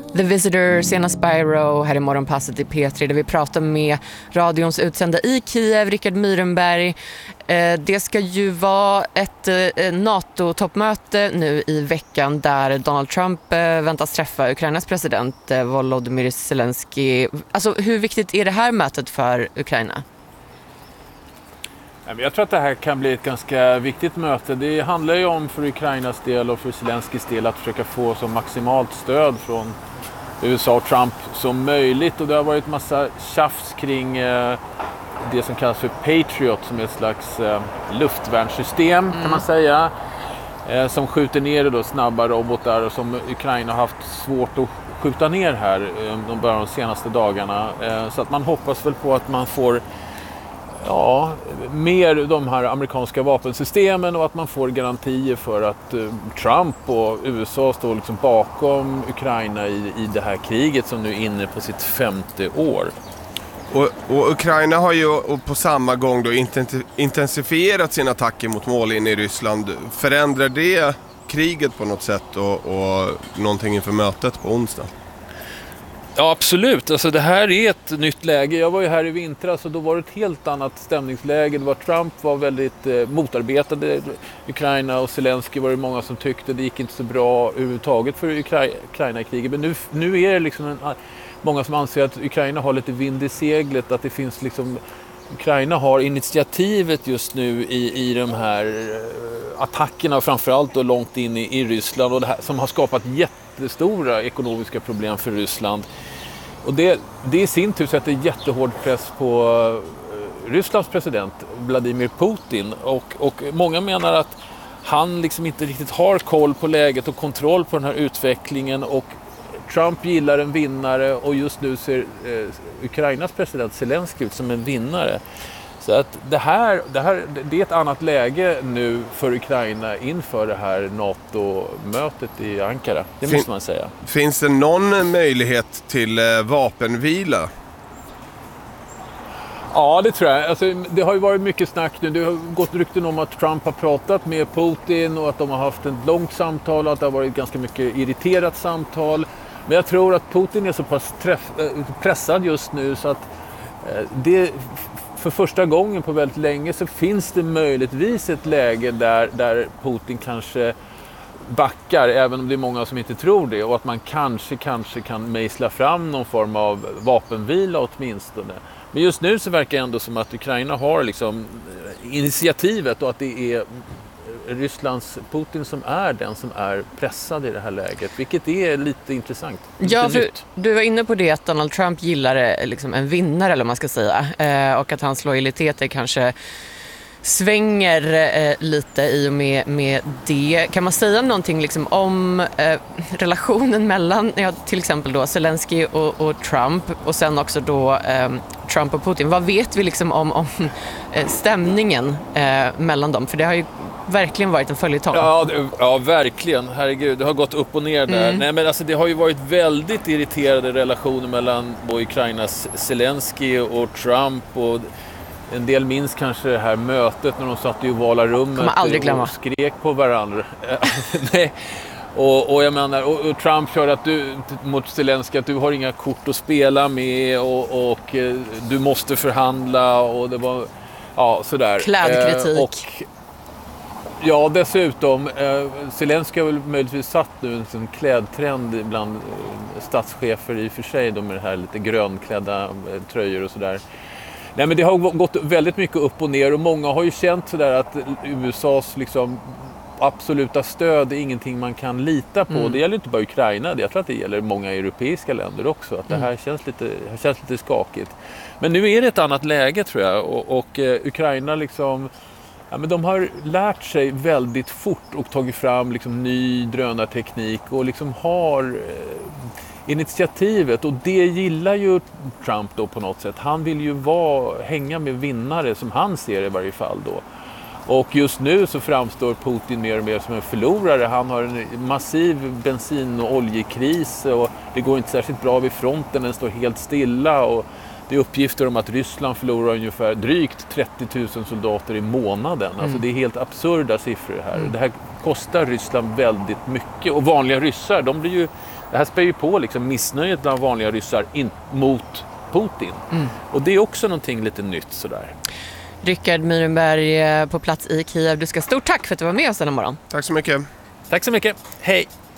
The Visitor, Sena Spyro, här i Morgonpasset i P3 där vi pratar med radions utsända i Kiev, Rickard Myrenberg. Det ska ju vara ett NATO-toppmöte nu i veckan där Donald Trump väntas träffa Ukrainas president Volodymyr Zelensky. Alltså, hur viktigt är det här mötet för Ukraina? Jag tror att det här kan bli ett ganska viktigt möte. Det handlar ju om för Ukrainas del och för Zelenskys del att försöka få så maximalt stöd från USA och Trump som möjligt. Och det har varit massa tjafs kring det som kallas för Patriot, som är ett slags luftvärnssystem kan man säga. Som skjuter ner då snabba robotar och som Ukraina har haft svårt att skjuta ner här de senaste dagarna. Så att man hoppas väl på att man får mer de här amerikanska vapensystemen och att man får garantier för att Trump och USA står liksom bakom Ukraina i det här kriget som nu är inne på sitt 5:e år. Och Ukraina har ju på samma gång då intensifierat sina attacker mot mål in i Ryssland. Förändrar det kriget på något sätt och någonting inför mötet på onsdag? Ja, absolut. Alltså, det här är ett nytt läge. Jag var ju här i vintras och då var det ett helt annat stämningsläge. Trump var väldigt motarbetade Ukraina och Zelensky var det många som tyckte det gick inte så bra överhuvudtaget för Ukraina-kriget. Men nu är det liksom många som anser att Ukraina har lite vind i seglet, att det finns liksom Ukraina har initiativet just nu i de här attackerna, framförallt då långt in i Ryssland, och det här, som har skapat jättestora ekonomiska problem för Ryssland. Och det i sin tur sätter jättehård press på Rysslands president Vladimir Putin. Och många menar att han liksom inte riktigt har koll på läget och kontroll på den här utvecklingen, och Trump gillar en vinnare och just nu ser Ukrainas president Zelensky ut som en vinnare. Så att det är ett annat läge nu för Ukraina inför det här NATO-mötet i Ankara. Det måste man säga. Finns det någon möjlighet till vapenvila? Ja, det tror jag. Alltså, det har ju varit mycket snack nu. Det har gått rykten om att Trump har pratat med Putin och att de har haft ett långt samtal och att det har varit ganska mycket irriterat samtal. Men jag tror att Putin är så pass pressad just nu så att det för första gången på väldigt länge så finns det möjligtvis ett läge där Putin kanske backar, även om det är många som inte tror det, och att man kanske kan mejsla fram någon form av vapenvila åtminstone. Men just nu så verkar det ändå som att Ukraina har liksom initiativet och att det är Rysslands Putin som är den som är pressad i det här läget, vilket är lite intressant. Ja, för du var inne på det att Donald Trump gillar liksom en vinnare, eller vad man ska säga, och att hans lojaliteter kanske svänger lite i och med det. Kan man säga någonting liksom om relationen mellan till exempel då Zelensky och Trump, och sen också då Trump och Putin? Vad vet vi liksom om stämningen mellan dem? För det har ju verkligen varit en följetong. Ja, verkligen. Herregud, det har gått upp och ner där. Nej, men alltså, det har ju varit väldigt irriterade relationer mellan Ukrainas Zelensky och Trump, och en del minns kanske det här mötet när de satt i ovala rummet och skrek på varandra. Nej. Och jag menar, och Trump kör mot Zelensky att du har inga kort att spela med och du måste förhandla, och det var sådär. Klädkritik. Ja, dessutom, Zelensky har väl möjligtvis satt nu en sån klädtrend bland statschefer i och för sig, de med det här lite grönklädda tröjor och sådär. Nej, men det har gått väldigt mycket upp och ner, och många har ju känt sådär att USAs liksom absoluta stöd är ingenting man kan lita på. Det gäller inte bara Ukraina, jag tror att det gäller många europeiska länder också, att det här känns lite skakigt. Men nu är det ett annat läge, tror jag, och Ukraina liksom, ja, men de har lärt sig väldigt fort och tagit fram liksom ny drönarteknik och liksom har initiativet, och det gillar ju Trump då på något sätt. Han vill ju hänga med vinnare, som han ser i varje fall då. Och just nu så framstår Putin mer och mer som en förlorare. Han har en massiv bensin- och oljekris, och det går inte särskilt bra vid fronten, den står helt stilla, och det är uppgifter om att Ryssland förlorar ungefär drygt 30 000 soldater i månaden. Alltså det är helt absurda siffror här. Det här kostar Ryssland väldigt mycket, och vanliga ryssar, de blir ju Det här spär ju på liksom missnöjet bland vanliga ryssar mot Putin. Och det är också någonting lite nytt sådär. Rickard Mierenberg på plats i Kiev. Du ska stort tack för att du var med oss denna morgon. Tack så mycket. Tack så mycket. Hej!